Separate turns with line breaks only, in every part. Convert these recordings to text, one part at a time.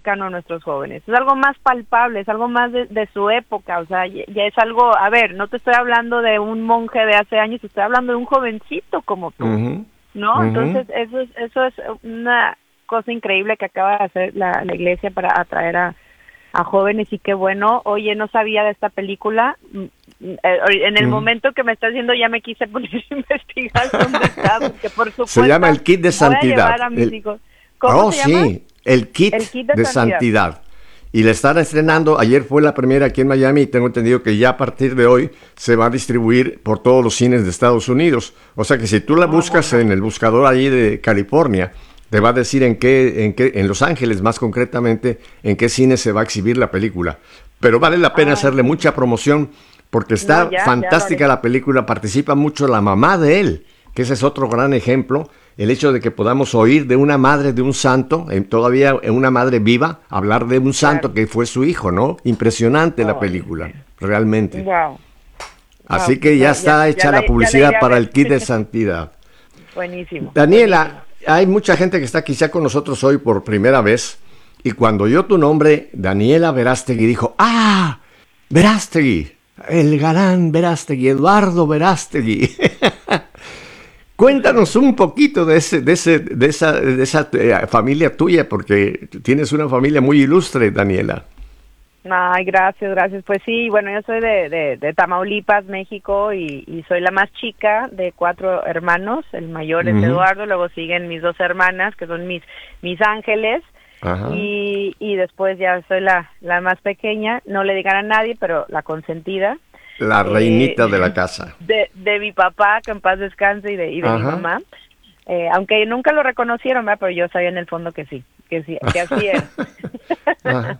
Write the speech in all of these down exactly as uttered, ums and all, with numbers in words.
cercano a nuestros jóvenes, es algo más palpable, es algo más de, de su época, o sea, ya, ya es algo, a ver, no te estoy hablando de un monje de hace años, te estoy hablando de un jovencito como tú, uh-huh. ¿no? Uh-huh. Entonces, eso es, eso es una cosa increíble que acaba de hacer la, la iglesia para atraer a, a jóvenes, y qué bueno. Oye, no sabía de esta película. En el mm. momento que me está haciendo ya me quise poner a investigar dónde está, porque por supuesto
se llama El Kit de Santidad.
A mis
el...
hijos. ¿Cómo
oh,
se llama?
Sí, El Kit, el kit de, de Santidad. Santidad. Y la están estrenando, ayer fue la primera aquí en Miami, y tengo entendido que ya a partir de hoy se va a distribuir por todos los cines de Estados Unidos. O sea que si tú la buscas oh, bueno. en el buscador allí de California, te va a decir en qué, en qué, en Los Ángeles más concretamente, en qué cine se va a exhibir la película. Pero vale la pena ah, hacerle sí. mucha promoción, porque está no, ya, fantástica ya la película, participa mucho la mamá de él, que ese es otro gran ejemplo, el hecho de que podamos oír de una madre de un santo, en, todavía una madre viva, hablar de un santo claro. que fue su hijo, ¿no? Impresionante oh, la película, sí. realmente.
Wow.
Así
wow.
que ya, ya está
ya,
hecha
ya
la,
la
publicidad
ya
para el Kit de Santidad.
Buenísimo.
Daniela,
buenísimo.
Hay mucha gente que está quizá con nosotros hoy por primera vez, y cuando oyó tu nombre, Daniela Verástegui, dijo, ¡ah! Verástegui, el galán Verástegui, Eduardo Verástegui. Cuéntanos un poquito de ese, de ese, de esa, de esa eh, familia tuya, porque tienes una familia muy ilustre, Daniela.
Ay, gracias, gracias. Pues sí, bueno, yo soy de, de, de Tamaulipas, México, y, y soy la más chica de cuatro hermanos. El mayor es uh-huh. Eduardo, luego siguen mis dos hermanas, que son mis mis ángeles, uh-huh. y, y después ya soy la, la más pequeña, no le digan a nadie, pero la consentida.
La reinita eh, de la casa.
De, de mi papá, que en paz descanse, y de, y de uh-huh. mi mamá. Eh, aunque nunca lo reconocieron, ¿verdad? Pero yo sabía en el fondo que sí, que sí, que así era. uh-huh.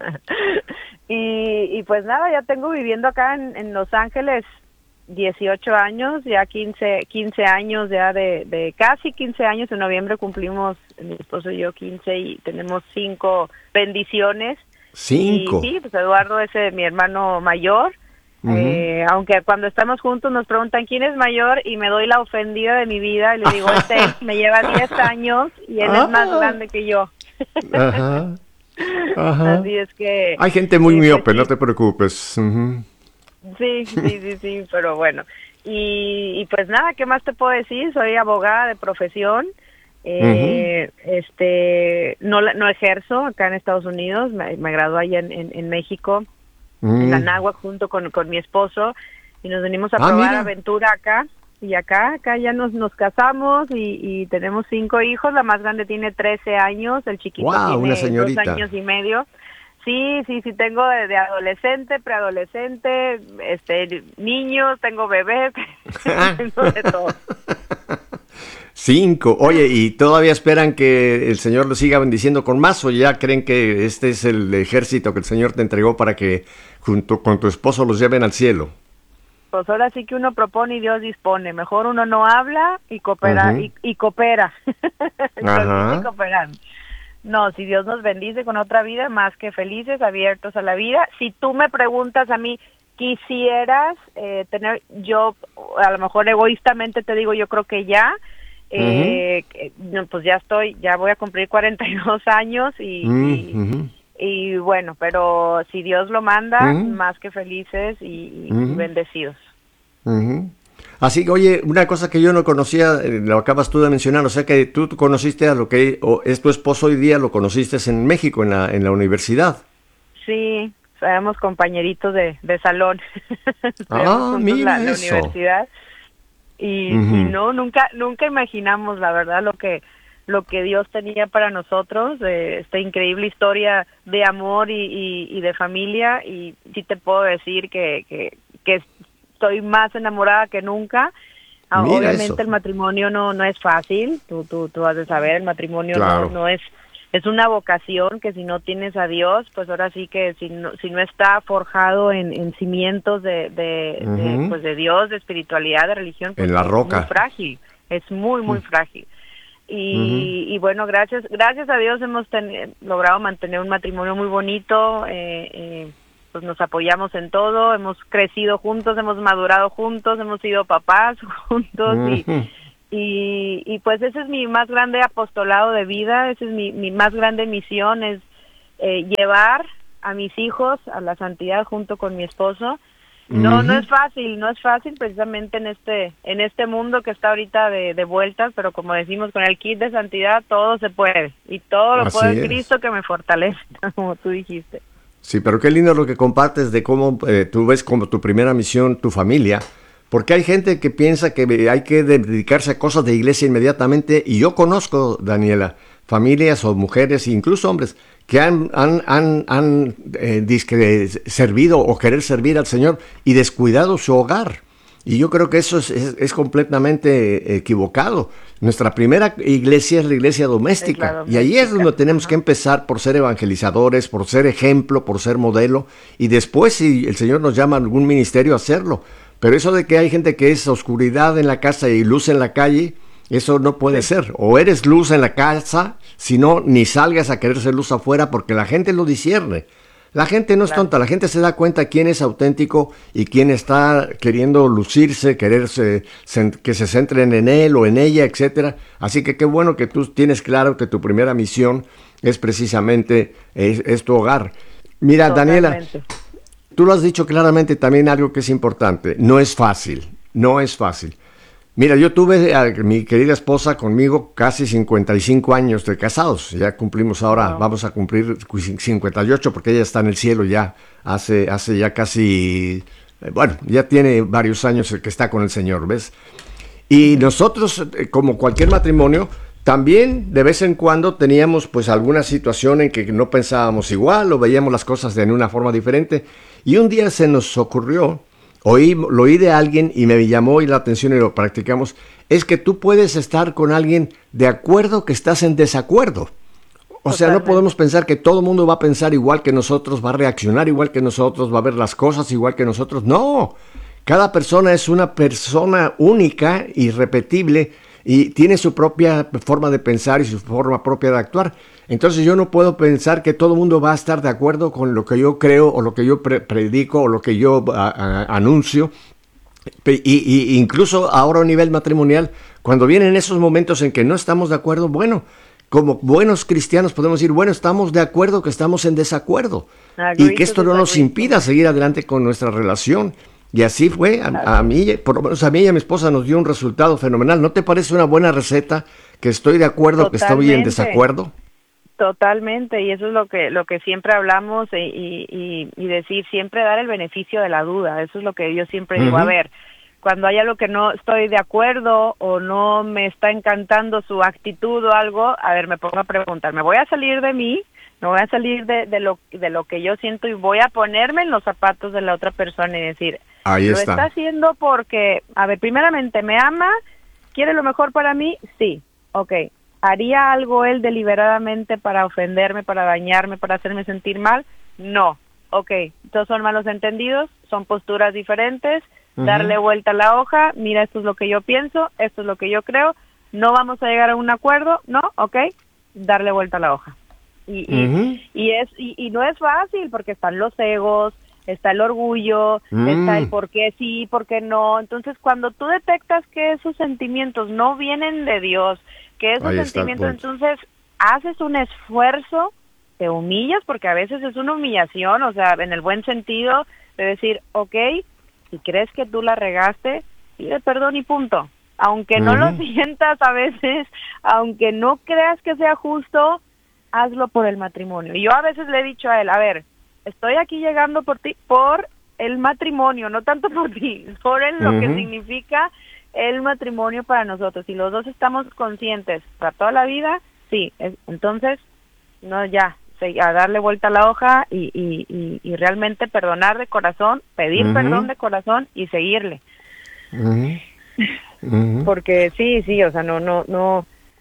Y, y pues nada, ya tengo viviendo acá en, en Los Ángeles dieciocho años, ya quince, quince años ya de, de casi quince años. En noviembre cumplimos, mi esposo y yo, quince, y tenemos cinco bendiciones.
¿Cinco?
Y sí, pues Eduardo es eh, mi hermano mayor. Uh-huh. Eh, aunque cuando estamos juntos nos preguntan quién es mayor, y me doy la ofendida de mi vida y le digo, este me lleva diez años y él ah. es más grande que yo.
Ajá. Ajá.
Así es que
hay gente muy
sí,
miope,
sí.
no te preocupes. Uh-huh.
Sí, sí, sí, sí, pero bueno. Y, y pues nada, ¿qué más te puedo decir? Soy abogada de profesión. Eh, uh-huh. Este, no no ejerzo acá en Estados Unidos, me, me gradué allá en, en, en México, uh-huh. en la Náhuac, junto con, con mi esposo, y nos venimos a ah, probar mira. aventura acá. Y acá, acá ya nos nos casamos y, y tenemos cinco hijos. La más grande tiene trece años, el chiquito
wow,
tiene
una señorita.
dos años y medio. Sí, sí, sí, tengo de, de adolescente, preadolescente, este, niños, tengo bebés, tengo de todo.
Cinco. Oye, ¿y todavía esperan que el Señor lo siga bendiciendo con más, o ya creen que este es el ejército que el Señor te entregó para que junto con tu esposo los lleven al cielo?
Pues ahora sí que uno propone y Dios dispone. Mejor uno no habla y coopera, uh-huh. y, y coopera.
Ajá.
No, si Dios nos bendice con otra vida, más que felices, abiertos a la vida. Si tú me preguntas a mí, quisieras eh, tener, yo a lo mejor egoístamente te digo, yo creo que ya, eh, uh-huh. pues ya estoy, ya voy a cumplir cuarenta y dos años y... Uh-huh. y Y bueno, pero si Dios lo manda, uh-huh. más que felices y, uh-huh. y bendecidos.
Uh-huh. Así que, oye, una cosa que yo no conocía, eh, lo acabas tú de mencionar, o sea que tú conociste a lo que o es tu esposo hoy día, lo conociste en México, en la, en la universidad.
Sí, éramos compañeritos de, de salón.
Ah, mira
la,
eso.
La universidad. Y, uh-huh. y no, nunca, nunca imaginamos, la verdad, lo que... lo que Dios tenía para nosotros, eh, esta increíble historia de amor y, y, y de familia, y sí te puedo decir que, que, que estoy más enamorada que nunca. Mira Obviamente eso. El matrimonio no no es fácil, tú tú tú has de saber, el matrimonio claro. no, no es es una vocación que si no tienes a Dios, pues ahora sí que si no si no está forjado en, en cimientos de de, uh-huh. de pues de Dios, de espiritualidad, de religión, pues
en la
es
roca.
muy frágil, es muy muy uh-huh. frágil. Y, uh-huh. y bueno, gracias gracias a Dios hemos ten, logrado mantener un matrimonio muy bonito, eh, eh, pues nos apoyamos en todo, hemos crecido juntos, hemos madurado juntos, hemos sido papás juntos, uh-huh. y, y y pues ese es mi más grande apostolado de vida, esa es mi, mi más grande misión, es eh, llevar a mis hijos a la santidad junto con mi esposo. No, uh-huh. no es fácil, no es fácil precisamente en este en este mundo que está ahorita de, de vueltas, pero como decimos, con el kit de santidad todo se puede, y todo lo
Así
puede
es.
Cristo que me fortalece, como tú dijiste.
Sí, pero qué lindo lo que compartes de cómo eh, tú ves como tu primera misión, tu familia, porque hay gente que piensa que hay que dedicarse a cosas de iglesia inmediatamente, y yo conozco, Daniela, familias o mujeres, incluso hombres, que han, han, han, han eh, disque, servido o querer servir al Señor y descuidado su hogar. Y yo creo que eso es, es, es completamente equivocado. Nuestra primera iglesia es la iglesia doméstica. Es la doméstica. Y ahí es donde tenemos Ajá. que empezar por ser evangelizadores, por ser ejemplo, por ser modelo. Y después, si el Señor nos llama a algún ministerio, hacerlo. Pero eso de que hay gente que es oscuridad en la casa y luz en la calle, eso no puede sí. ser. O eres luz en la casa, si no, ni salgas a querer ser luz afuera, porque la gente lo discierne. La gente no es tonta, la gente se da cuenta quién es auténtico y quién está queriendo lucirse, quererse, que se centren en él o en ella, etcétera. Así que qué bueno que tú tienes claro que tu primera misión es precisamente es, es tu hogar. Mira, Totalmente. Daniela, tú lo has dicho claramente también algo que es importante. No es fácil, no es fácil. Mira, yo tuve a mi querida esposa conmigo casi cincuenta y cinco años de casados. Ya cumplimos ahora, wow. vamos a cumplir cincuenta y ocho porque ella está en el cielo ya hace, hace ya casi, bueno, ya tiene varios años que está con el Señor, ¿ves? Y nosotros, como cualquier matrimonio, también de vez en cuando teníamos pues alguna situación en que no pensábamos igual o veíamos las cosas de una forma diferente. Y un día se nos ocurrió, Oí, lo oí de alguien y me llamó y la atención y lo practicamos, es que tú puedes estar con alguien de acuerdo que estás en desacuerdo. O sea, no podemos pensar que todo el mundo va a pensar igual que nosotros, va a reaccionar igual que nosotros, va a ver las cosas igual que nosotros. No, cada persona es una persona única, irrepetible, y tiene su propia forma de pensar y su forma propia de actuar. Entonces yo no puedo pensar que todo el mundo va a estar de acuerdo con lo que yo creo o lo que yo pre- predico o lo que yo a, a, anuncio. Y, y incluso ahora a nivel matrimonial, cuando vienen esos momentos en que no estamos de acuerdo, bueno, como buenos cristianos podemos decir, bueno, estamos de acuerdo que estamos en desacuerdo. Agreed y que esto no nos impida seguir adelante con nuestra relación. Y así fue, a, a mí, por lo menos a mí y a mi esposa nos dio un resultado fenomenal. ¿No te parece una buena receta que estoy de acuerdo, Totalmente. que estoy en desacuerdo?
Totalmente, y eso es lo que lo que siempre hablamos y, y, y decir, siempre dar el beneficio de la duda. Eso es lo que yo siempre digo, uh-huh. a ver, cuando hay algo que no estoy de acuerdo o no me está encantando su actitud o algo, a ver, me pongo a preguntar, ¿me voy a salir de mí? ¿Me voy a salir de, de, lo, de lo que yo siento y voy a ponerme en los zapatos de la otra persona y decir,
Ahí
¿lo
está.
está haciendo porque, a ver, primeramente, ¿me ama? ¿Quiere lo mejor para mí? Sí, ok. ¿Haría algo él deliberadamente para ofenderme, para dañarme, para hacerme sentir mal? No. Ok, entonces son malos entendidos, son posturas diferentes, uh-huh. darle vuelta a la hoja, mira, esto es lo que yo pienso, esto es lo que yo creo, no vamos a llegar a un acuerdo, no, ok, darle vuelta a la hoja. Y, uh-huh. y, y, es, y, y no es fácil porque están los egos, está el orgullo, mm. está el por qué sí, por qué no. Entonces, cuando tú detectas que esos sentimientos no vienen de Dios, que esos Ahí sentimientos, entonces haces un esfuerzo, te humillas, porque a veces es una humillación, o sea, en el buen sentido, de decir, ok, si crees que tú la regaste, pide perdón y punto. Aunque no uh-huh. lo sientas a veces, aunque no creas que sea justo, hazlo por el matrimonio. Y yo a veces le he dicho a él, a ver, estoy aquí llegando por ti, por el matrimonio, no tanto por ti, por el, lo uh-huh. que significa el matrimonio para nosotros. Si los dos estamos conscientes para toda la vida, sí, es, entonces, no ya, a darle vuelta a la hoja y, y, y, y realmente perdonar de corazón, pedir uh-huh. perdón de corazón y seguirle. Uh-huh. Uh-huh. Porque sí, sí, o sea, no, no, no,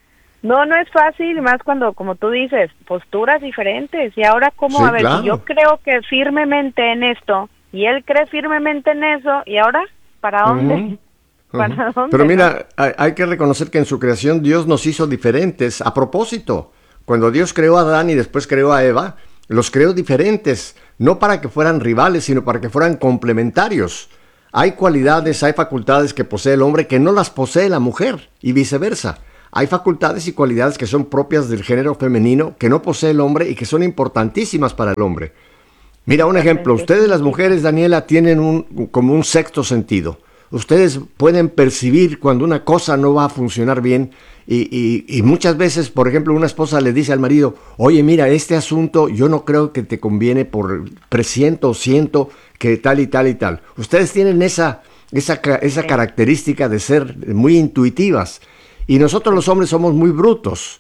no, no es fácil, más cuando, como tú dices, posturas diferentes. Y ahora, ¿cómo? Sí, a ver, claro. si yo creo que firmemente en esto y él cree firmemente en eso, ¿y ahora para dónde? Uh-huh. ¿Para uh-huh. dónde?
Pero mira, hay, hay que reconocer que en su creación Dios nos hizo diferentes a propósito. Cuando Dios creó a Adán y después creó a Eva, los creó diferentes, no para que fueran rivales, sino para que fueran complementarios. Hay cualidades, hay facultades que posee el hombre que no las posee la mujer y viceversa. hay facultades y cualidades que son propias del género femenino que no posee el hombre y que son importantísimas para el hombre. Mira, un ejemplo, ustedes las mujeres, Daniela, tienen un, como un sexto sentido. Ustedes pueden percibir cuando una cosa no va a funcionar bien y, y, y muchas veces, por ejemplo, una esposa le dice al marido, oye, mira, este asunto yo no creo que te conviene por presiento o siento que tal y tal y tal. Ustedes tienen esa, esa, esa
Sí.
característica de ser muy intuitivas y nosotros los hombres somos muy brutos.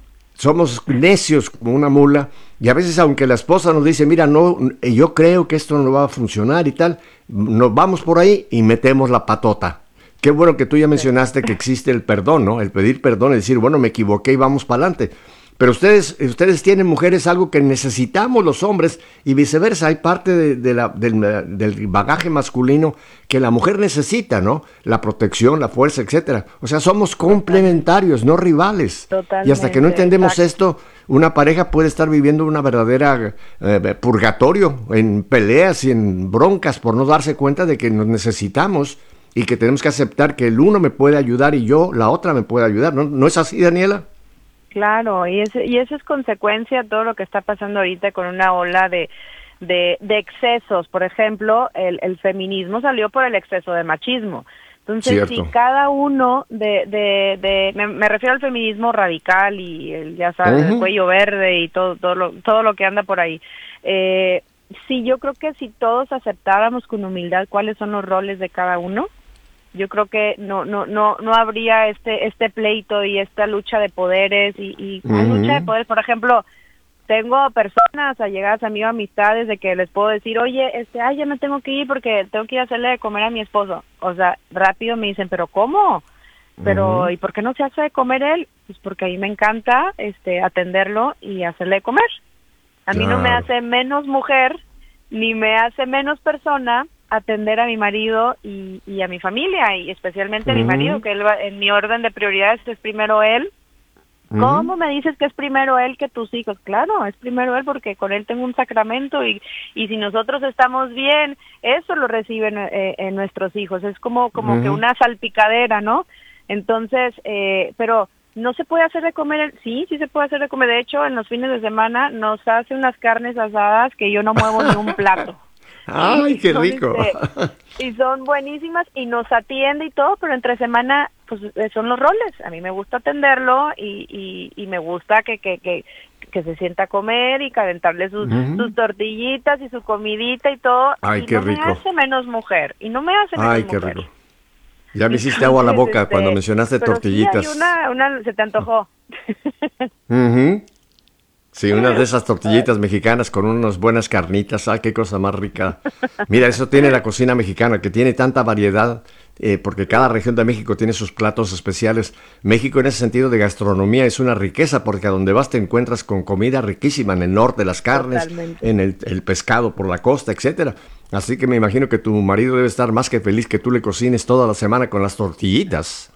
Somos necios como una mula y a veces aunque la esposa nos dice, mira, no, yo creo que esto no va a funcionar y tal, nos vamos por ahí y metemos la patota. Qué bueno que tú ya mencionaste que existe el perdón, ¿no? El pedir perdón y decir, bueno, me equivoqué y vamos para adelante. Pero ustedes, ustedes tienen, mujeres, algo que necesitamos los hombres y viceversa. Hay parte de, de la, del, del bagaje masculino que la mujer necesita, ¿no? La protección, la fuerza, etcétera. O sea, somos complementarios, no rivales.
Totalmente.
Y hasta que no entendemos
Exacto.
esto, una pareja puede estar viviendo una verdadera eh, purgatorio, en peleas y en broncas por no darse cuenta de que nos necesitamos y que tenemos que aceptar que el uno me puede ayudar y yo, la otra me puede ayudar. ¿No, ¿No es así, Daniela?
Claro, y, ese, y eso es consecuencia de todo lo que está pasando ahorita con una ola de, de, de excesos. Por ejemplo, el, el feminismo salió por el exceso de machismo. Entonces,
Cierto.
si cada uno de, de, de me, me refiero al feminismo radical y el, ya sabes,
Uh-huh.
el cuello verde y todo, todo, lo, todo lo que anda por ahí. Eh, sí, yo creo que si todos aceptáramos con humildad cuáles son los roles de cada uno, yo creo que no no no no habría este este pleito y esta lucha de poderes y, y uh-huh. lucha de poderes. Por ejemplo, tengo personas allegadas a mí, amistades, de que les puedo decir, oye, este, ay, ya me tengo que ir porque tengo que ir a hacerle de comer a mi esposo. O sea, rápido me dicen, pero ¿cómo? Pero uh-huh. ¿y por qué no se hace de comer él? Pues porque a mí me encanta este atenderlo y hacerle de comer. A mí claro. no me hace menos mujer ni me hace menos persona atender a mi marido y, y a mi familia, y especialmente uh-huh. a mi marido, que él va, en mi orden de prioridades es primero él. Uh-huh. ¿Cómo me dices que es primero él que tus hijos? Claro, es primero él porque con él tengo un sacramento y, y si nosotros estamos bien, eso lo reciben eh, eh, nuestros hijos. Es como, como uh-huh. que una salpicadera, ¿no? Entonces, eh, pero no se puede hacer de comer, sí, sí se puede hacer de comer. De hecho, en los fines de semana nos hace unas carnes asadas que yo no muevo ni un plato.
¡Ay, qué rico!
Este, y son buenísimas y nos atiende y todo, pero entre semana pues son los roles. A mí me gusta atenderlo y, y, y me gusta que, que, que, que se sienta a comer y calentarle sus, uh-huh. sus tortillitas y su comidita y todo.
¡Ay,
y
qué
no
rico!
me hace menos mujer. Y no me hace menos
¡Ay,
mujer.
qué rico! Ya me hiciste agua a la boca este, cuando mencionaste
pero
tortillitas.
Sí, hay una, una, se te antojó.
Uh-huh. Sí, unas de esas tortillitas mexicanas con unas buenas carnitas. ¡Ay, qué cosa más rica! Mira, eso tiene la cocina mexicana, que tiene tanta variedad, eh, porque cada región de México tiene sus platos especiales. México en ese sentido de gastronomía es una riqueza, porque a donde vas te encuentras con comida riquísima, en el norte las carnes, Totalmente. en el, el pescado por la costa, etcétera. Así que me imagino que tu marido debe estar más que feliz que tú le cocines toda la semana con las tortillitas.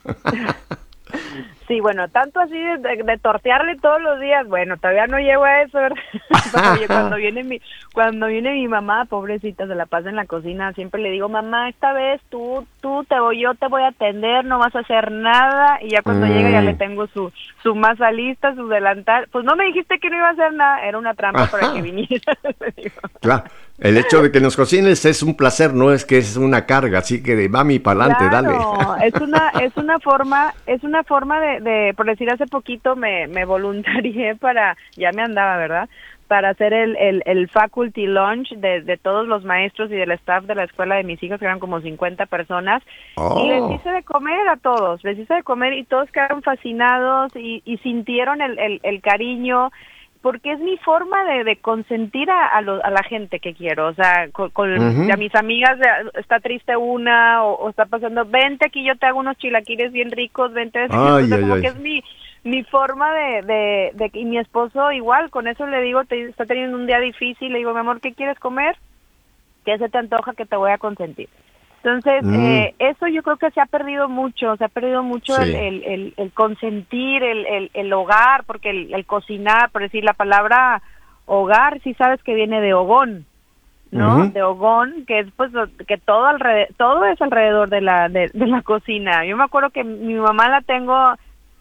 Sí, bueno, tanto así de, de, de tortearle todos los días, bueno, todavía no llego a eso, ¿verdad? cuando, cuando viene mi cuando viene mi mamá, pobrecita, se la pasa en la cocina, siempre le digo, mamá, esta vez tú tú te voy, yo te voy a atender, no vas a hacer nada, y ya cuando mm. llega ya le tengo su su masa lista, su delantal. Pues no me dijiste que no iba a hacer nada, era una trampa Ajá. para que viniera.
Claro. El hecho de que nos cocines es un placer, no es que es una carga, así que de mami para adelante,
claro,
dale.
es una es una forma, es una forma de, de por decir, hace poquito me, me voluntarié para, ya me andaba, ¿verdad? Para hacer el, el, el faculty lunch de, de todos los maestros y del staff de la escuela de mis hijos, que eran como cincuenta personas, oh. y les hice de comer a todos, les hice de comer y todos quedaron fascinados y, y sintieron el, el, el cariño, porque es mi forma de, de consentir a, a, lo, a la gente que quiero, o sea, con, con uh-huh. a mis amigas, está triste una, o, o está pasando, vente aquí, yo te hago unos chilaquiles bien ricos, vente, ay, o sea, ay, como ay. que es mi mi forma de, de, de, y mi esposo igual, con eso le digo, te, está teniendo un día difícil, le digo, mi amor, ¿qué quieres comer? ¿Qué se te antoja que te voy a consentir? Entonces, mm. eh, eso yo creo que se ha perdido mucho, se ha perdido mucho sí. el, el, el, el consentir, el, el, el hogar, porque el, el cocinar, por decir la palabra hogar, sí sabes que viene de hogón, ¿no? Uh-huh. De hogón, que es pues que todo alrededor, todo es alrededor de la de, de la cocina. Yo me acuerdo que mi mamá la tengo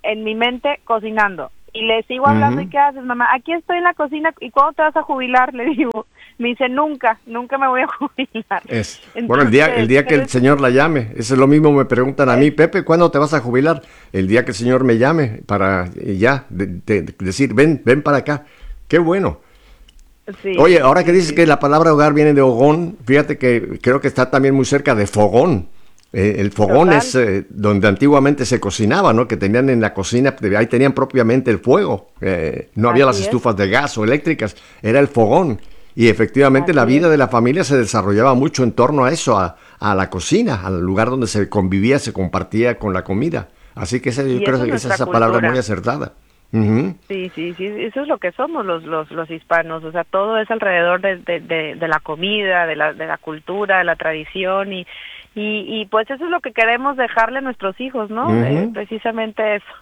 en mi mente cocinando. Y le sigo hablando, uh-huh. ¿y qué haces, mamá? Aquí estoy en la cocina, ¿y cuándo te vas a jubilar? Le digo. Me dice, nunca, nunca me voy a jubilar.
Es, Entonces, bueno, el día, el día que el Señor la llame, eso es lo mismo, me preguntan a mí, Pepe, ¿cuándo te vas a jubilar? El día que el Señor me llame, para ya, de, de, de decir, ven, ven para acá. Qué bueno. Sí, Oye, ahora que dices sí. que la palabra hogar viene de hogón, fíjate que creo que está también muy cerca de fogón. Eh, el fogón Total. es eh, donde antiguamente se cocinaba, ¿no? Que tenían en la cocina, ahí tenían propiamente el fuego. Eh, no había Así las estufas es. de gas o eléctricas, era el fogón. Y efectivamente Así la vida es. de la familia se desarrollaba mucho en torno a eso, a, a la cocina, al lugar donde se convivía, se compartía con la comida. Así que esa, yo creo que esa, esa palabra es muy acertada. Uh-huh.
Sí, sí, sí, eso es lo que somos los los, los hispanos, o sea, todo es alrededor de, de, de, de la comida, de la, de la cultura, de la tradición y, y, y pues eso es lo que queremos dejarle a nuestros hijos, ¿no? Uh-huh. Eh, precisamente eso.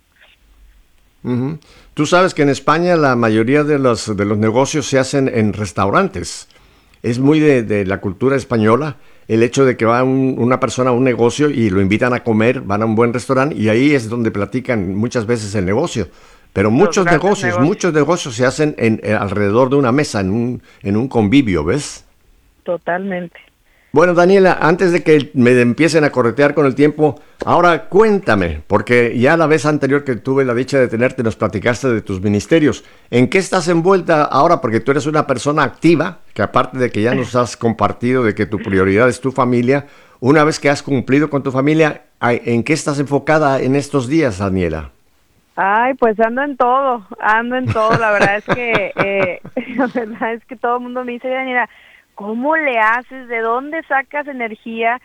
Uh-huh. Tú sabes que en España la mayoría de los, de los negocios se hacen en restaurantes. Es muy de, de la cultura española el hecho de que va un, una persona a un negocio y lo invitan a comer, van a un buen restaurante y ahí es donde platican muchas veces el negocio. Pero muchos negocios, negocios, muchos negocios se hacen en, en, alrededor de una mesa, en un, en un convivio, ¿ves?
Totalmente.
Bueno, Daniela, antes de que me empiecen a corretear con el tiempo, ahora cuéntame, porque ya la vez anterior que tuve la dicha de tenerte nos platicaste de tus ministerios. ¿En qué estás envuelta ahora? Porque tú eres una persona activa, que aparte de que ya nos has compartido de que tu prioridad es tu familia, una vez que has cumplido con tu familia, ¿en qué estás enfocada en estos días, Daniela?
Ay, pues ando en todo, ando en todo. La verdad es que, eh, la verdad es que todo el mundo me dice, Daniela, ¿cómo le haces? ¿De dónde sacas energía?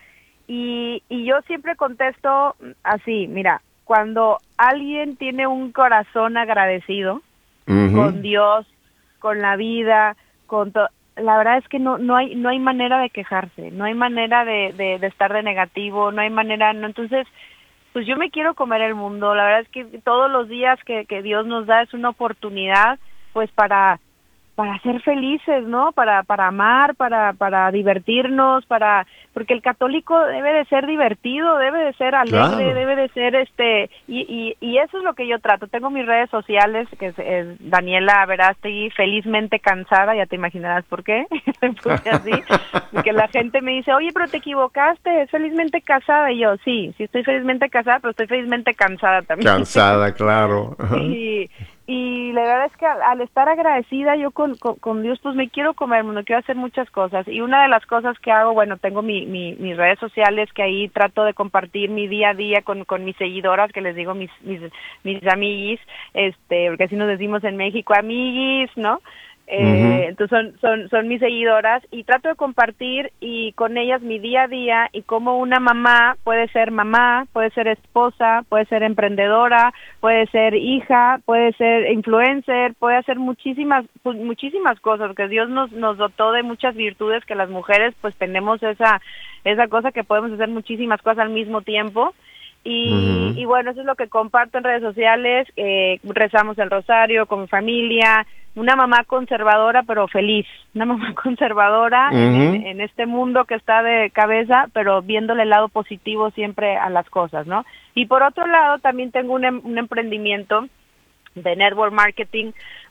Y, y yo siempre contesto así, mira, cuando alguien tiene un corazón agradecido uh-huh. con Dios, con la vida, con todo, la verdad es que no no hay no hay manera de quejarse, no hay manera de, de, de estar de negativo, no hay manera, no, entonces, pues yo me quiero comer el mundo. La verdad es que todos los días que, que Dios nos da es una oportunidad, pues para para ser felices, ¿no? Para para amar, para para divertirnos, para porque el católico debe de ser divertido, debe de ser alegre, claro. debe de ser este y, y y eso es lo que yo trato. Tengo mis redes sociales que es, es Daniela Verástegui, felizmente cansada, ya te imaginarás por qué. Me puse así, porque la gente me dice, "Oye, pero te equivocaste, es felizmente casada." Y yo, "Sí, sí estoy felizmente casada, pero estoy felizmente cansada también."
Cansada, claro.
Y Y la verdad es que al, al estar agradecida yo con, con, con Dios, pues me quiero comer, me quiero hacer muchas cosas. Y una de las cosas que hago, bueno, tengo mi, mi, mis redes sociales que ahí trato de compartir mi día a día con, con mis seguidoras, que les digo mis, mis, mis amiguis, este, porque así nos decimos en México, amiguis, ¿no? Eh, uh-huh. Entonces son, son, son mis seguidoras y trato de compartir y con ellas mi día a día y cómo una mamá puede ser mamá, puede ser esposa, puede ser emprendedora, puede ser hija, puede ser influencer, puede hacer muchísimas pues, muchísimas cosas, porque Dios nos, nos dotó de muchas virtudes que las mujeres pues tenemos esa, esa cosa que podemos hacer muchísimas cosas al mismo tiempo. Y, uh-huh. y bueno, eso es lo que comparto en redes sociales, eh, rezamos el rosario con mi familia, una mamá conservadora pero feliz, una mamá conservadora uh-huh. en, en este mundo que está de cabeza, pero viéndole el lado positivo siempre a las cosas, ¿no? Y por otro lado también tengo un, em- un emprendimiento de network marketing,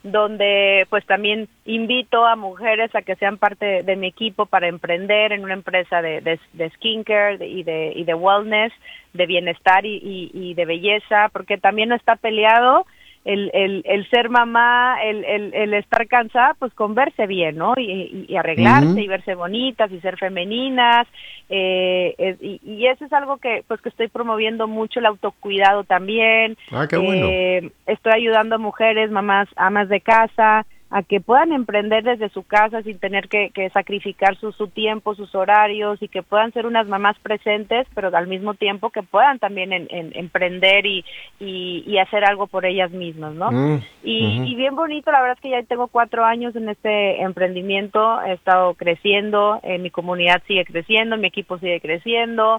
donde pues también invito a mujeres a que sean parte de, de mi equipo para emprender en una empresa de, de, de skincare y de y de wellness, de bienestar y, y, y de belleza, porque también no está peleado el, el, el ser mamá, el, el, el estar cansada, pues con verse bien, ¿no? Y, y arreglarse uh-huh. y verse bonitas y ser femeninas, eh, es, y, y eso es algo que pues que estoy promoviendo mucho, el autocuidado también.
Ah, qué bueno.
Eh, estoy ayudando a mujeres, mamás, amas de casa, a que puedan emprender desde su casa sin tener que, que sacrificar su, su tiempo, sus horarios, y que puedan ser unas mamás presentes, pero al mismo tiempo que puedan también en, en, emprender y, y, y hacer algo por ellas mismas, ¿no? Mm, y, uh-huh. y bien bonito, la verdad es que ya tengo cuatro años en este emprendimiento, he estado creciendo, eh, mi comunidad sigue creciendo, mi equipo sigue creciendo,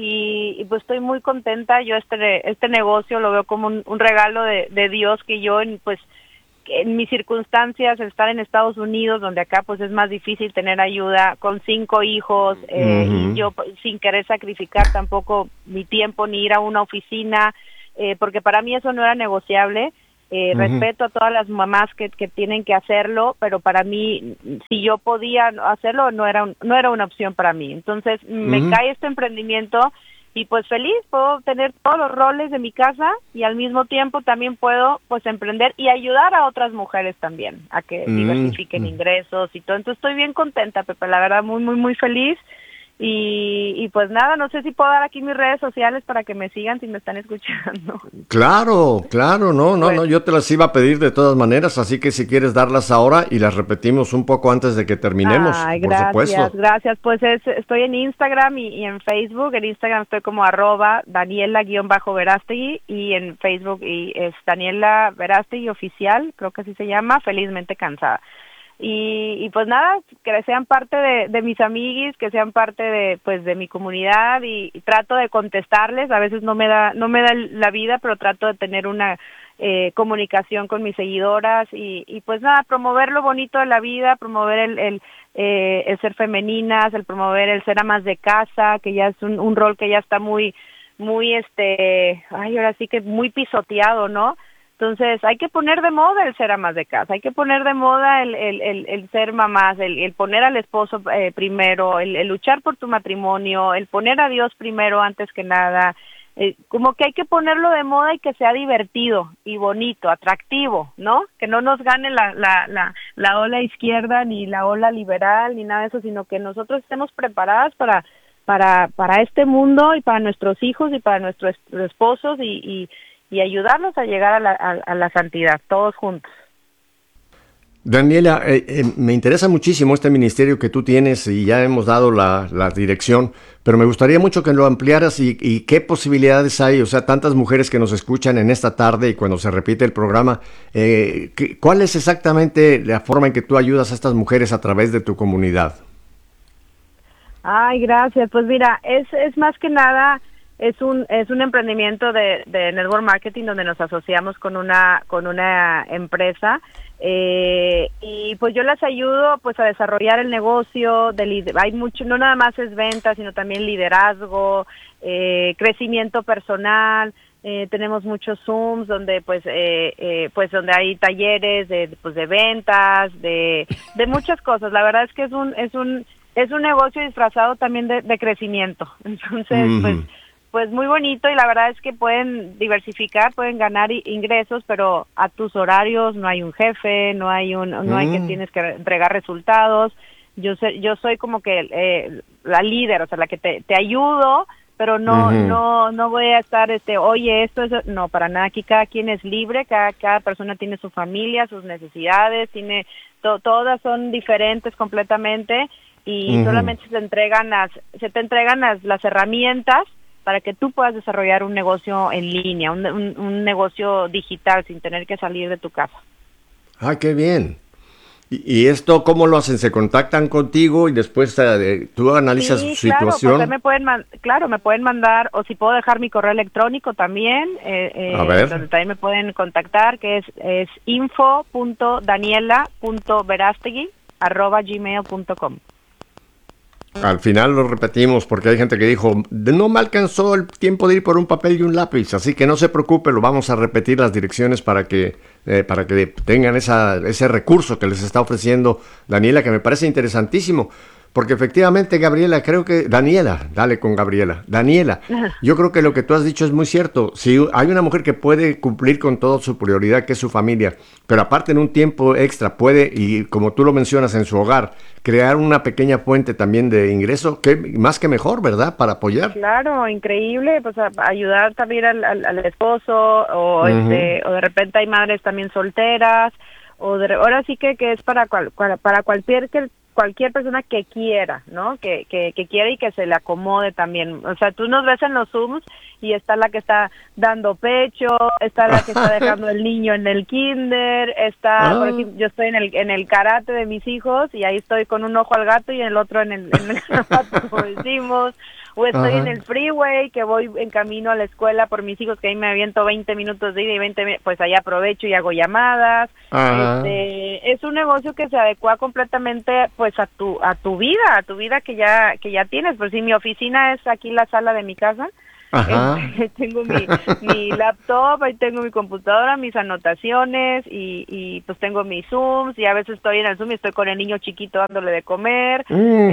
y, y pues estoy muy contenta. Yo este este negocio lo veo como un, un regalo de, de Dios, que yo pues en mis circunstancias, estar en Estados Unidos, donde acá pues es más difícil tener ayuda, con cinco hijos, eh, uh-huh. y yo sin querer sacrificar tampoco mi tiempo ni ir a una oficina, eh, porque para mí eso no era negociable. Eh, uh-huh. Respeto a todas las mamás que, que tienen que hacerlo, pero para mí, si yo podía hacerlo, no era, un, no era una opción para mí. Entonces, uh-huh. me cae este emprendimiento y pues feliz, puedo tener todos los roles de mi casa y al mismo tiempo también puedo pues emprender y ayudar a otras mujeres también a que uh-huh. diversifiquen uh-huh. ingresos y todo. Entonces, estoy bien contenta, Pepe, la verdad, muy, muy, muy feliz. Y, y pues nada, no sé si puedo dar aquí mis redes sociales para que me sigan si me están escuchando.
Claro, claro, no, no, pues, no, yo te las iba a pedir de todas maneras, así que si quieres darlas ahora y las repetimos un poco antes de que terminemos,
ay,
por
gracias,
supuesto.
Gracias, pues es, estoy en Instagram y, y en Facebook. En Instagram estoy como arroba Daniela-Verástegui y en Facebook y es Daniela Verástegui Oficial, creo que así se llama, Felizmente Cansada. Y, y pues nada, que sean parte de, de mis amiguis, que sean parte de pues de mi comunidad y, y trato de contestarles. A veces no me da no me da la vida, pero trato de tener una eh, comunicación con mis seguidoras y, y pues nada, promover lo bonito de la vida, promover el el, eh, el ser femeninas, el promover el ser amas de casa, que ya es un, un rol que ya está muy muy este, ay, ahora sí que muy pisoteado, ¿no? Entonces, hay que poner de moda el ser amas de casa, hay que poner de moda el, el, el, el ser mamás, el, el poner al esposo eh, primero, el, el luchar por tu matrimonio, el poner a Dios primero antes que nada. Eh, como que hay que ponerlo de moda y que sea divertido y bonito, atractivo, ¿no? Que no nos gane la, la, la, la ola izquierda ni la ola liberal ni nada de eso, sino que nosotros estemos preparadas para, para, para este mundo y para nuestros hijos y para nuestros esposos y, y y ayudarlos a llegar a la, a, a la santidad, todos juntos.
Daniela, eh, eh, me interesa muchísimo este ministerio que tú tienes y ya hemos dado la, la dirección, pero me gustaría mucho que lo ampliaras y, y qué posibilidades hay, o sea, tantas mujeres que nos escuchan en esta tarde y cuando se repite el programa, eh, ¿qué, ¿cuál es exactamente la forma en que tú ayudas a estas mujeres a través de tu comunidad?
Ay, gracias, pues mira, es, es más que nada... Es un es un emprendimiento de, de network marketing donde nos asociamos con una con una empresa eh, y pues yo las ayudo pues a desarrollar el negocio. De, hay mucho, no nada más es venta, sino también liderazgo, eh, crecimiento personal. Eh, tenemos muchos Zooms donde pues eh, eh, pues donde hay talleres de pues de ventas, de de muchas cosas. La verdad es que es un es un es un negocio disfrazado también de, de crecimiento. Entonces mm-hmm. pues Pues muy bonito y la verdad es que pueden diversificar, pueden ganar ingresos, pero a tus horarios no hay un jefe, no hay un, no mm. hay que tienes que entregar resultados. Yo sé, yo soy como que eh, la líder, o sea, la que te, te ayudo, pero no, uh-huh. no, no voy a estar, este, oye, esto es, no, para nada. Aquí cada quien es libre, cada, cada persona tiene su familia, sus necesidades, tiene, to, todas son diferentes completamente y uh-huh. solamente se te entregan las, se te entregan las, las herramientas para que tú puedas desarrollar un negocio en línea, un, un, un negocio digital sin tener que salir de tu casa.
Ah, qué bien. ¿Y, y esto cómo lo hacen? ¿Se contactan contigo y después uh, tú analizas
sí,
su
claro,
situación?
Pues me pueden man- claro, me pueden mandar, o si puedo dejar mi correo electrónico también, eh, eh,
A ver.
donde también me pueden contactar, que es, es info punto daniela punto verástegui arroba gmail punto com.
Al final lo repetimos porque hay gente que dijo, no me alcanzó el tiempo de ir por un papel y un lápiz, así que no se preocupe, lo vamos a repetir las direcciones para que eh, para que tengan esa, ese recurso que les está ofreciendo Daniela, que me parece interesantísimo. Porque efectivamente, Gabriela, creo que... Daniela, dale con Gabriela. Daniela, yo creo que lo que tú has dicho es muy cierto. Si hay una mujer que puede cumplir con toda su prioridad, que es su familia, pero aparte en un tiempo extra puede, y como tú lo mencionas, en su hogar, crear una pequeña fuente también de ingreso, que más que mejor, ¿verdad? Para apoyar.
Claro, increíble, pues a, a ayudar también al, al, al esposo, o, uh-huh. este, o de repente hay madres también solteras, o de, ahora sí que, que es para, cual, para cualquier... que cualquier persona que quiera, ¿no? Que, que, que quiera y que se le acomode también. O sea, tú nos ves en los Zooms y está la que está dando pecho, está la que está dejando el niño en el kinder, está, oh. por ejemplo, yo estoy en el en el karate de mis hijos y ahí estoy con un ojo al gato y el otro en el, en el zapato, como decimos. O estoy Ajá. en el freeway, que voy en camino a la escuela por mis hijos, que ahí me aviento veinte minutos de ida y veinte, pues ahí aprovecho y hago llamadas. Este, es un negocio que se adecua completamente pues a tu a tu vida, a tu vida que ya que ya tienes. Pues sí, mi oficina es aquí la sala de mi casa Este, tengo mi, mi laptop, ahí tengo mi computadora, mis anotaciones y, y pues tengo mis Zooms y a veces estoy en el Zoom y estoy con el niño chiquito dándole de comer. Uh-huh.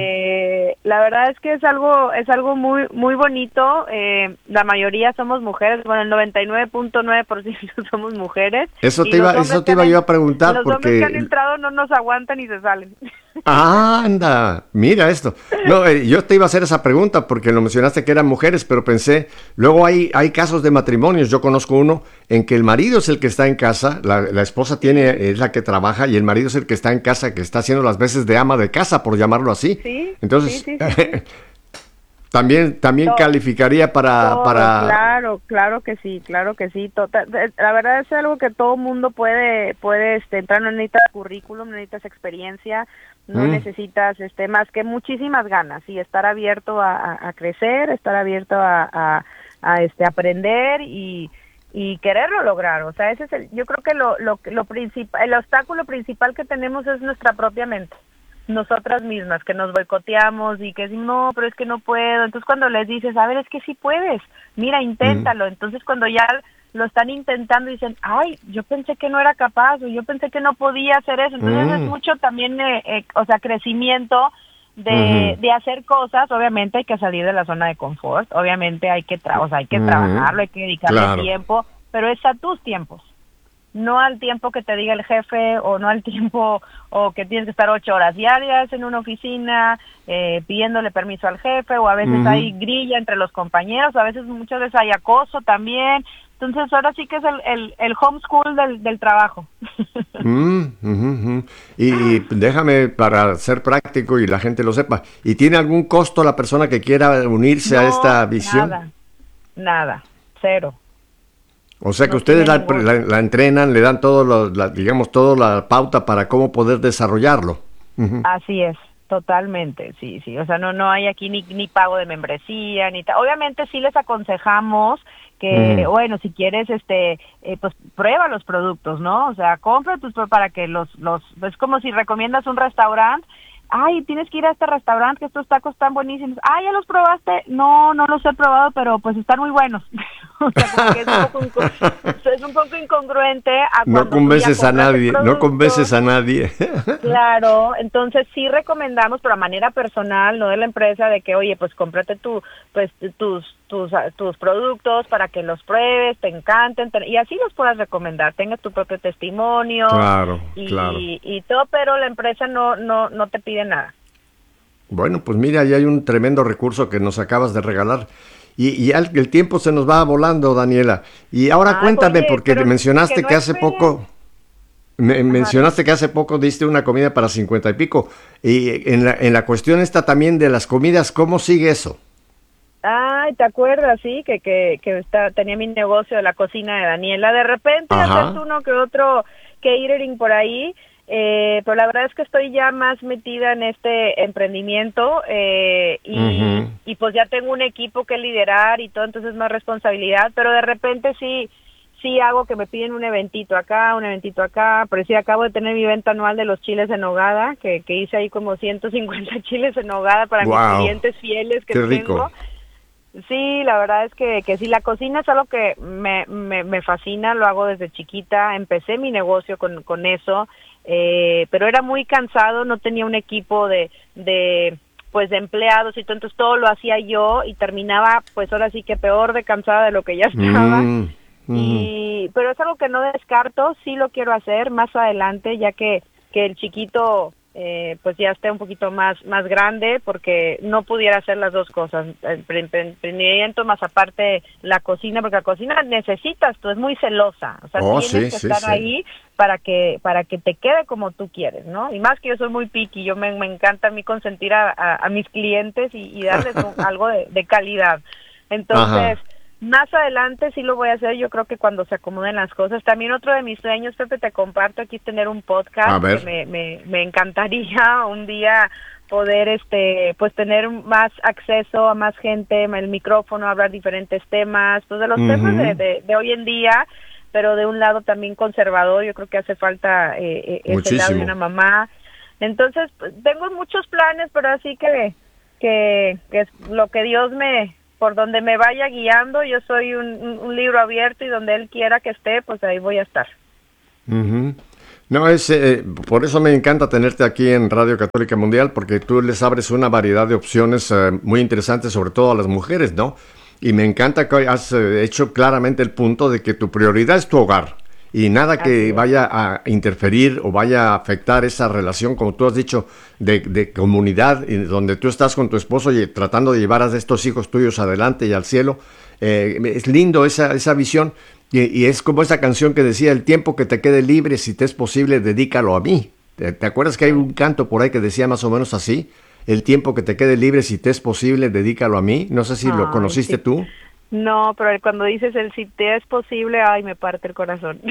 Este, la verdad es que es algo es algo muy muy bonito. Eh, la mayoría somos mujeres, bueno, el noventa y nueve punto nueve por ciento somos mujeres.
Eso te iba, eso te iba yo a preguntar
los
porque
hombres que han entrado no nos aguantan y se salen.
Ah, anda, mira esto. No, eh, yo te iba a hacer esa pregunta porque lo mencionaste que eran mujeres, pero pensé, luego hay, hay casos de matrimonios, yo conozco uno en que el marido es el que está en casa, la, la esposa tiene, es la que trabaja y el marido es el que está en casa, que está haciendo las veces de ama de casa, por llamarlo así.
Sí,
entonces,
sí, sí, sí, sí.
también, también todo, calificaría para,
todo,
para...
Claro, claro que sí, claro que sí. Total, la verdad es algo que todo mundo puede, puede este, entrar, no necesitas currículum, no necesitas experiencia, no mm. necesitas este más que muchísimas ganas y estar abierto a, a, a crecer, estar abierto a, a, a este aprender y, y quererlo lograr. O sea, ese es el, yo creo que lo, lo, lo principal, el obstáculo principal que tenemos es nuestra propia mente. Nosotras mismas, que nos boicoteamos y que decimos, no, pero es que no puedo. Entonces cuando les dices, a ver, es que sí puedes, mira, inténtalo. Mm. Entonces cuando ya lo están intentando dicen, ay, yo pensé que no era capaz, o yo pensé que no podía hacer eso. Entonces mm. es mucho también, eh, eh, o sea, crecimiento de, uh-huh. de hacer cosas. Obviamente hay que salir de la zona de confort, obviamente hay que, tra- o sea, hay que uh-huh. trabajarlo, hay que dedicarle claro. tiempo, pero es a tus tiempos. No al tiempo que te diga el jefe o no al tiempo o que tienes que estar ocho horas diarias en una oficina eh, pidiéndole permiso al jefe o a veces uh-huh. hay grilla entre los compañeros, a veces muchas veces hay acoso también. Entonces ahora sí que es el, el, el homeschool del, del trabajo.
Mm, uh, uh. Y, y déjame para ser práctico y la gente lo sepa, ¿y tiene algún costo la persona que quiera unirse
no,
a esta visión?
Nada, nada, cero.
O sea que
no
ustedes la, la, la entrenan, le dan todo, lo, la, digamos, toda la pauta para cómo poder desarrollarlo. Uh-huh.
Así es, totalmente, sí, sí. O sea, no no hay aquí ni, ni pago de membresía, ni ta- obviamente sí les aconsejamos que, uh-huh. bueno, si quieres, este, eh, pues prueba los productos, ¿no? O sea, compra tus para que los, los, es como si recomiendas un restaurante. Ay, tienes que ir a este restaurante, que estos tacos están buenísimos. Ah, ¿ya los probaste? No, no los he probado, pero pues están muy buenos. O sea, como que es un poco, inco- es un poco incongruente a cuando
no convences a nadie, no convences a nadie.
Claro, entonces sí recomendamos, pero a manera personal, no de la empresa, de que, oye, pues cómprate tu, pues tus, tus, tus productos para que los pruebes, te encanten, te, y así los puedas recomendar, tengas tu propio testimonio.
Claro,
y,
claro.
y todo, pero la empresa no, no, no te pide nada.
Bueno, pues mira, ya hay un tremendo recurso que nos acabas de regalar. Y, y el, el tiempo se nos va volando, Daniela. Y ahora ah, cuéntame, oye, porque mencionaste que, no que hace esperen. poco, me, mencionaste que hace poco diste una comida para cincuenta y pico. Y en la, en la cuestión esta también de las comidas, ¿cómo sigue eso?
Ay, ¿te acuerdas? Sí, que que, que está, tenía mi negocio de la cocina de Daniela. De repente haces uno que otro catering por ahí. Eh, pero la verdad es que estoy ya más metida en este emprendimiento eh, y, uh-huh. y pues ya tengo un equipo que liderar y todo, entonces más responsabilidad, pero de repente sí sí hago que me piden un eventito acá, un eventito acá, pero sí acabo de tener mi venta anual de los chiles en nogada, que, que hice ahí como ciento cincuenta chiles en nogada para wow. mis clientes fieles que
Qué
tengo.
Rico.
Sí, la verdad es que, que sí, la cocina es algo que me, me, me fascina, lo hago desde chiquita, empecé mi negocio con, con eso, eh, pero era muy cansado, no tenía un equipo de, de pues de empleados y todo, entonces todo lo hacía yo y terminaba pues ahora sí que peor de cansada de lo que ya estaba. Mm, mm. Y pero es algo que no descarto, sí lo quiero hacer más adelante, ya que, que el chiquito eh, pues ya esté un poquito más más grande, porque no pudiera hacer las dos cosas, el emprendimiento más aparte la cocina, porque la cocina necesitas, tú es muy celosa, o sea,
oh,
tienes
sí,
que
sí,
estar
sí.
ahí para que para que te quede como tú quieres, ¿no? Y más que yo soy muy picky, yo me, me encanta a mí consentir a, a, a mis clientes y, y darles un, algo de, de calidad. Entonces, ajá. Más adelante sí lo voy a hacer, yo creo que cuando se acomoden las cosas. También otro de mis sueños, Pepe, te comparto aquí, tener un podcast, que me, me, me encantaría un día poder este pues tener más acceso a más gente, el micrófono, hablar diferentes temas, pues de los uh-huh. temas de, de, de hoy en día, pero de un lado también conservador. Yo creo que hace falta eh, ese lado de una mamá. Entonces, pues, tengo muchos planes, pero así que, que, que es lo que Dios me... por donde me vaya guiando, yo soy un, un, un libro abierto y donde él quiera que esté, pues ahí voy a estar.
Uh-huh. No, es, eh, por eso me encanta tenerte aquí en Radio Católica Mundial, porque tú les abres una variedad de opciones eh, muy interesantes, sobre todo a las mujeres, ¿no? Y me encanta que has eh, hecho claramente el punto de que tu prioridad es tu hogar y nada que vaya a interferir o vaya a afectar esa relación, como tú has dicho, de, de comunidad, y donde tú estás con tu esposo y tratando de llevar a estos hijos tuyos adelante y al cielo. Eh, es lindo esa, esa visión. Y, y es como esa canción que decía, el tiempo que te quede libre, si te es posible, dedícalo a mí. ¿Te, te acuerdas que hay un canto por ahí que decía más o menos así? El tiempo que te quede libre, si te es posible, dedícalo a mí. No sé si ay, lo conociste sí. tú.
No, pero cuando dices el si te es posible, ay, me parte el corazón.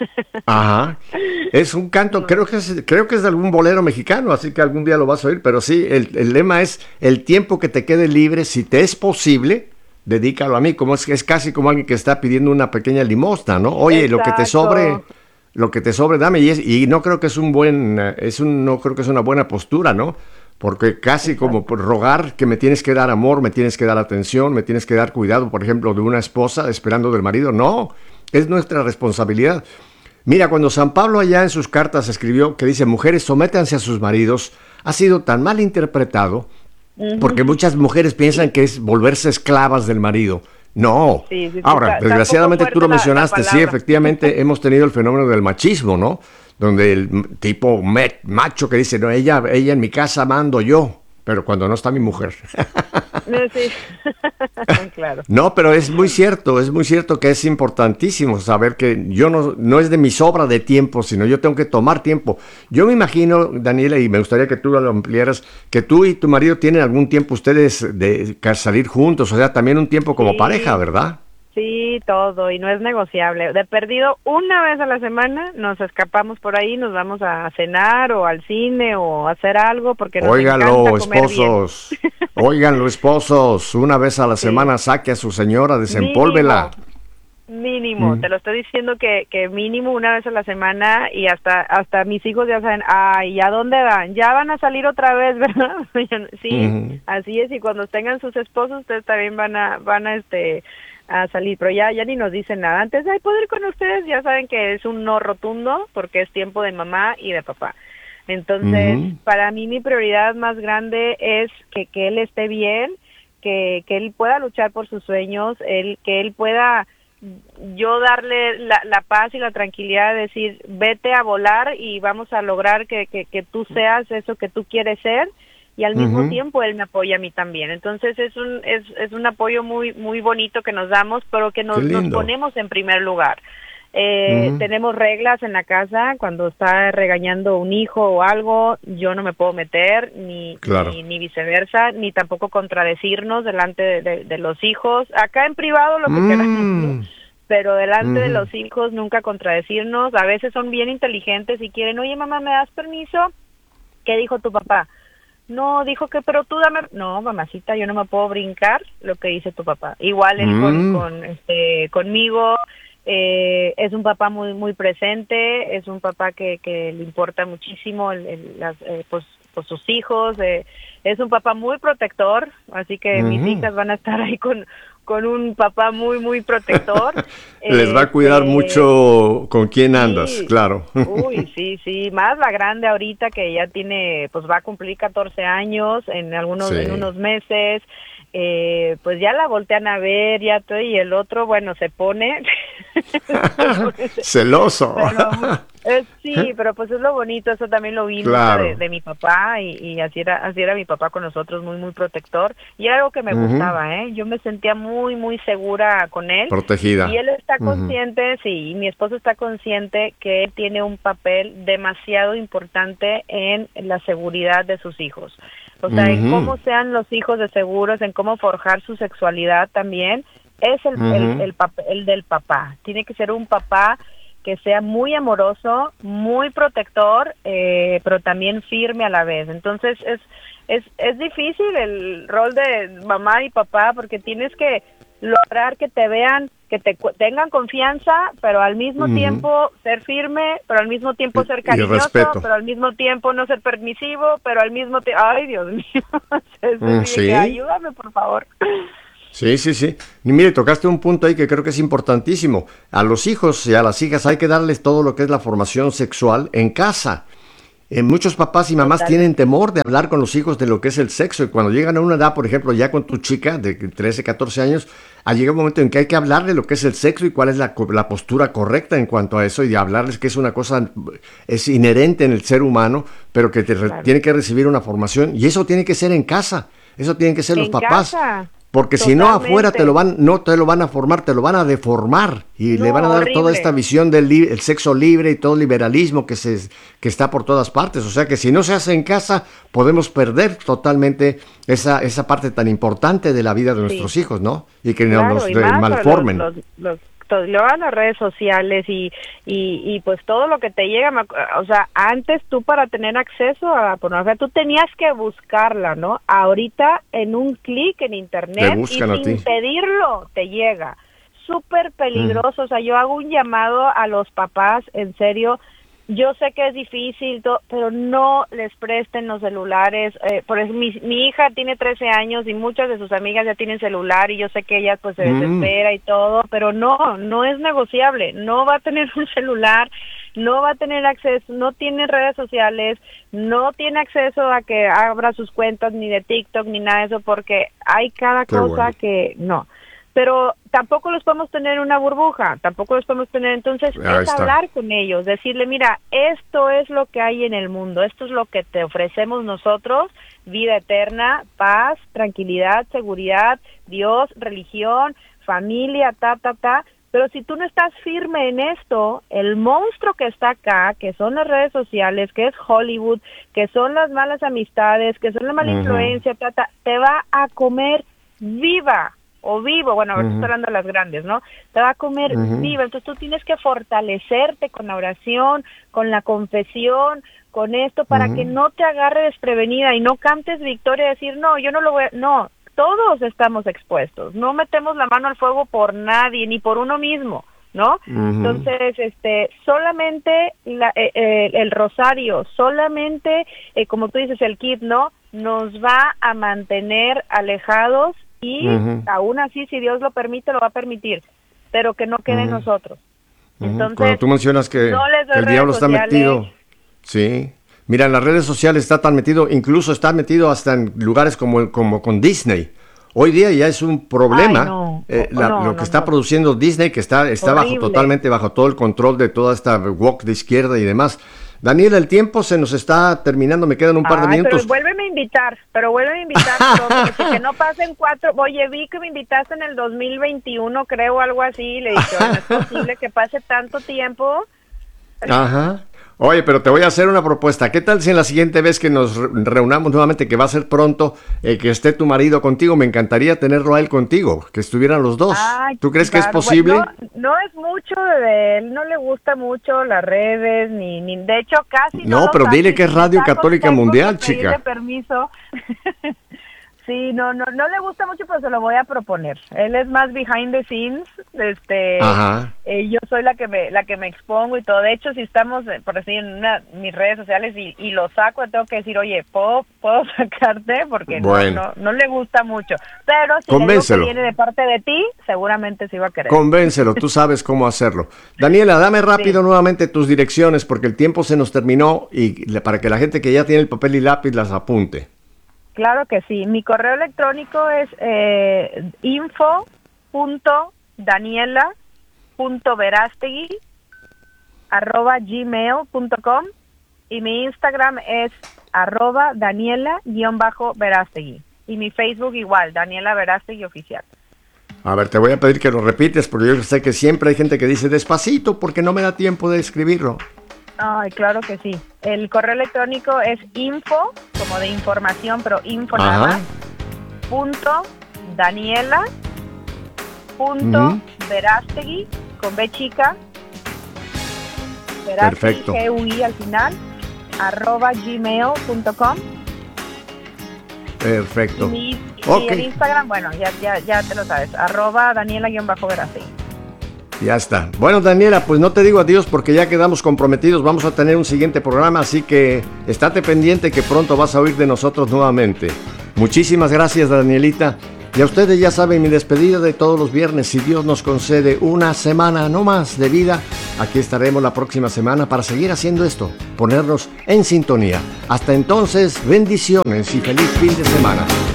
Ajá. Es un canto, no. creo que es, creo que es de algún bolero mexicano, así que algún día lo vas a oír, pero sí, el, el lema es, el tiempo que te quede libre, si te es posible, dedícalo a mí, como es, es casi como alguien que está pidiendo una pequeña limosna, ¿no? Oye, exacto. Lo que te sobre, lo que te sobre, dame, y, es, y no creo que es un buen, es un, no creo que es una buena postura, ¿no? Porque casi exacto. como por rogar que me tienes que dar amor, me tienes que dar atención, me tienes que dar cuidado, por ejemplo, de una esposa esperando del marido, no, es nuestra responsabilidad. Mira, cuando San Pablo allá en sus cartas escribió que dice, mujeres, sométanse a sus maridos, ha sido tan mal interpretado, porque muchas mujeres piensan que es volverse esclavas del marido. No. Sí, sí, sí, ahora, está, desgraciadamente tú lo mencionaste, la, la sí, efectivamente hemos tenido el fenómeno del machismo, ¿no? Donde el tipo macho que dice, no, ella, ella en mi casa mando yo, pero cuando no está mi mujer.
Sí, claro.
No, pero es muy cierto, es muy cierto que es importantísimo saber que yo no, no es de mi sobra de tiempo, sino yo tengo que tomar tiempo. Yo me imagino, Daniela, y me gustaría que tú lo ampliaras, que tú y tu marido tienen algún tiempo ustedes de salir juntos, o sea, también un tiempo como sí. pareja, ¿verdad?
Sí, todo, y no es negociable. De perdido, una vez a la semana nos escapamos por ahí, nos vamos a cenar o al cine o a hacer algo porque nos
Óiganlo,
encanta comer
esposos, bien. Óiganlo, esposos, una vez a la sí. semana saque a su señora, desempólvela.
Mínimo, mínimo. Mm. Te lo estoy diciendo que, que mínimo una vez a la semana y hasta hasta mis hijos ya saben, ay, ¿a dónde van? Ya van a salir otra vez, ¿verdad? Sí, mm. así es, y cuando tengan sus esposos ustedes también van a, van a este... a salir, pero ya, ya ni nos dicen nada. Antes de poder ir con ustedes, ya saben que es un no rotundo, porque es tiempo de mamá y de papá. Entonces, uh-huh. para mí mi prioridad más grande es que, que él esté bien, que, que él pueda luchar por sus sueños, él, que él pueda yo darle la, la paz y la tranquilidad de decir, vete a volar y vamos a lograr que, que, que tú seas eso que tú quieres ser, y al mismo uh-huh. tiempo él me apoya a mí también. Entonces es un es, es un apoyo muy muy bonito que nos damos, pero que nos, nos ponemos en primer lugar. Eh, uh-huh. Tenemos reglas en la casa, cuando está regañando un hijo o algo, yo no me puedo meter, ni, claro. ni, ni viceversa, ni tampoco contradecirnos delante de, de, de los hijos. Acá en privado lo que mm. queramos, pero delante uh-huh. de los hijos nunca contradecirnos. A veces son bien inteligentes y quieren, oye mamá, ¿me das permiso? ¿Qué dijo tu papá? No, dijo que, pero tú dame... No, mamacita, yo no me puedo brincar lo que dice tu papá. Igual él mm. con, con, este, conmigo, eh, es un papá muy muy presente, es un papá que, que le importa muchísimo el, el, las, eh, pues, pues sus hijos, eh, es un papá muy protector, así que mm-hmm. mis hijas van a estar ahí con... con un papá muy, muy protector.
Les va a cuidar eh, mucho con quién andas,
sí,
claro.
Uy, sí, sí, más la grande ahorita que ya tiene, pues va a cumplir catorce años en algunos, sí. en unos meses, eh, pues ya la voltean a ver, ya todo, y el otro, bueno, se pone...
celoso.
Pero, eh, sí, pero pues es lo bonito, eso también lo vi claro. de, de mi papá, y, y así era así era mi papá con nosotros, muy, muy protector, y era algo que me uh-huh. gustaba, ¿eh? Yo me sentía muy, muy segura con él.
Protegida.
Y él está consciente, uh-huh. sí, y mi esposo está consciente que él tiene un papel demasiado importante en la seguridad de sus hijos. O sea, uh-huh. en cómo sean los hijos de seguros, en cómo forjar su sexualidad también, es el, uh-huh. el, el, papel, el del papá. Tiene que ser un papá que sea muy amoroso, muy protector, eh, pero también firme a la vez. Entonces es es es difícil el rol de mamá y papá, porque tienes que lograr que te vean, que te tengan confianza, pero al mismo uh-huh. tiempo ser firme, pero al mismo tiempo ser cariñoso, pero al mismo tiempo no ser permisivo, pero al mismo tiempo, ay Dios mío,
mm, ¿sí?
ayúdame por favor.
Sí, sí, sí. Y mire, tocaste un punto ahí que creo que es importantísimo. A los hijos y a las hijas hay que darles todo lo que es la formación sexual en casa. Eh, muchos papás y mamás
Totalmente.
tienen temor de hablar con los hijos de lo que es el sexo y cuando llegan a una edad, por ejemplo, ya con tu chica de trece, catorce años, ha llegado un momento en que hay que hablar de lo que es el sexo y cuál es la, la postura correcta en cuanto a eso y hablarles que es una cosa, es inherente en el ser humano, pero que te, claro. tiene que recibir una formación y eso tiene que ser en casa, eso tienen que ser los
en
papás.
Casa.
Porque Totalmente. Si no afuera te lo van, no te lo van a formar, te lo van a deformar y no, le van a dar horrible. Toda esta visión del li- el sexo libre y todo el liberalismo que se que está por todas partes. O sea que si no se hace en casa podemos perder totalmente esa esa parte tan importante de la vida de nuestros sí. hijos, ¿no? Y que claro, nos y de, malformen.
Los, los, los, luego a las redes sociales y, y, y pues todo lo que te llega, o sea, antes tú para tener acceso a la pornografía, tú tenías que buscarla, ¿no? Ahorita en un clic en internet y sin pedirlo te llega. Súper peligroso, mm. o sea, yo hago un llamado a los papás, en serio, yo sé que es difícil, pero no les presten los celulares. Eh, por eso mi, mi hija tiene trece años y muchas de sus amigas ya tienen celular y yo sé que ella pues se desespera mm. y todo, pero no, no es negociable. No va a tener un celular, no va a tener acceso, no tiene redes sociales, no tiene acceso a que abra sus cuentas ni de TikTok ni nada de eso porque hay cada Qué cosa bueno. que no. Pero tampoco los podemos tener en una burbuja, tampoco los podemos tener, entonces Ahí es está. hablar con ellos, decirle, mira, esto es lo que hay en el mundo, esto es lo que te ofrecemos nosotros, vida eterna, paz, tranquilidad, seguridad, Dios, religión, familia, ta, ta, ta, pero si tú no estás firme en esto, el monstruo que está acá, que son las redes sociales, que es Hollywood, que son las malas amistades, que son la mala uh-huh. influencia, ta, ta, te va a comer viva. o vivo, bueno, ahora uh-huh. estoy hablando de las grandes, ¿no? Te va a comer uh-huh. viva, entonces tú tienes que fortalecerte con la oración, con la confesión, con esto, para uh-huh. que no te agarre desprevenida y no cantes victoria y decir, no, yo no lo voy a... No, todos estamos expuestos, no metemos la mano al fuego por nadie, ni por uno mismo, ¿no? Uh-huh. Entonces, este, solamente la, eh, eh, el rosario, solamente, eh, como tú dices, el kit, ¿no? Nos va a mantener alejados y uh-huh. aún así, si Dios lo permite, lo va a permitir, pero que no quede uh-huh. en nosotros.
Uh-huh.
Entonces,
cuando tú mencionas que,
no
que el diablo está
sociales.
metido, sí, mira, en las redes sociales está tan metido, incluso está metido hasta en lugares como, como con Disney. Hoy día ya es un problema. Ay, no. eh, la, no, lo que no, está no. produciendo Disney, que está, está bajo, totalmente bajo todo el control de toda esta woke de izquierda y demás. Daniela, el tiempo se nos está terminando, me quedan un par de
Ay,
minutos.
Pero vuélveme a invitar, pero vuélveme a invitar, pero que no pasen cuatro. Oye, vi que me invitaste en el dos mil veintiuno, creo, algo así, le dije, no es posible que pase tanto tiempo.
Ajá. Oye, pero te voy a hacer una propuesta. ¿Qué tal si en la siguiente vez que nos reunamos nuevamente, que va a ser pronto, eh, que esté tu marido contigo? Me encantaría tenerlo a él contigo, que estuvieran los dos. Ay, ¿tú crees claro. que es posible?
Bueno, no, no es mucho de él, no le gusta mucho las redes, ni, ni de hecho casi no.
No, pero dile que es Radio Católica Mundial, chica.
Permiso. Sí, no, no, no le gusta mucho, pero se lo voy a proponer. Él es más behind the scenes, este,
Ajá.
Eh, yo soy la que me, la que me expongo y todo. De hecho, si estamos, por decir, en una, mis redes sociales y, y lo saco, tengo que decir, oye, ¿puedo, puedo sacarte? Porque bueno. no, no, no le gusta mucho. Pero si le digo que viene de parte de ti, seguramente sí va a querer.
Convéncelo, tú sabes cómo hacerlo. Daniela, dame rápido sí. nuevamente tus direcciones, porque el tiempo se nos terminó y para que la gente que ya tiene el papel y lápiz las apunte.
Claro que sí. Mi correo electrónico es eh, info punto daniela punto verástegui arroba gmail punto com y mi Instagram es arroba daniela guión bajo verástegui y mi Facebook igual, Daniela Verástegui Oficial.
A ver, te voy a pedir que lo repites porque yo sé que siempre hay gente que dice despacito porque no me da tiempo de escribirlo.
Ay, claro que sí. El correo electrónico es info, como de información, pero info Ajá. nada más, punto Daniela, punto uh-huh. Verástegui, con B chica, Verástegui, G U I al final, arroba gmail punto com.
Perfecto.
Y, mi, y
okay.
el Instagram, bueno, ya, ya, ya te lo sabes, arroba Daniela-Verástegui.
Ya está. Bueno, Daniela, pues no te digo adiós porque ya quedamos comprometidos. Vamos a tener un siguiente programa, así que estate pendiente que pronto vas a oír de nosotros nuevamente. Muchísimas gracias, Danielita. Y a ustedes ya saben, mi despedida de todos los viernes, si Dios nos concede una semana no más de vida, aquí estaremos la próxima semana para seguir haciendo esto, ponernos en sintonía. Hasta entonces, bendiciones y feliz fin de semana.